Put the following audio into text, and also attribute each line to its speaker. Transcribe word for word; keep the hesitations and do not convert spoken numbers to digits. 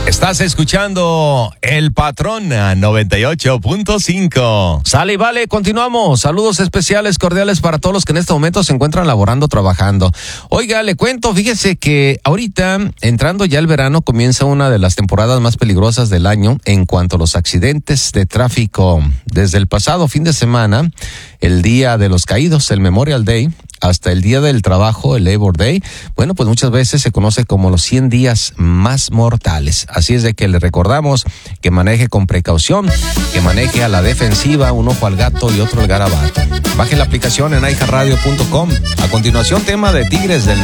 Speaker 1: Estás escuchando El Patrón noventa y ocho punto cinco.
Speaker 2: Sale y vale, continuamos. Saludos especiales, cordiales para todos los que en este momento se encuentran laborando, trabajando. Oiga, le cuento, fíjese que ahorita, entrando ya el verano, comienza una de las temporadas más peligrosas del año en cuanto a los accidentes de tráfico. Desde el pasado fin de semana, el Día de los Caídos, el Memorial Day, hasta el Día del Trabajo, el Labor Day, bueno, pues muchas veces se conoce como los cien días más mortales. Así es de que le recordamos que maneje con precaución, que maneje a la defensiva, un ojo al gato y otro al garabato. Baje la aplicación en i j radio punto com. A continuación, tema de Tigres del